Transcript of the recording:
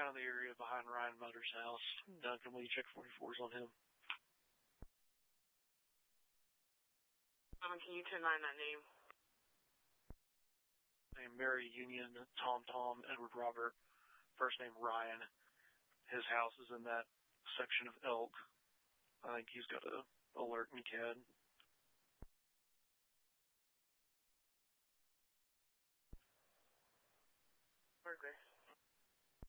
kind of the area behind Ryan Mutter's house. Duncan, will you check 44s on him? Can you 10-9 that name? Name Mary Union, Tom, Edward Robert, first name Ryan. His house is in that section of Elk. I think he's got a alert in CAD.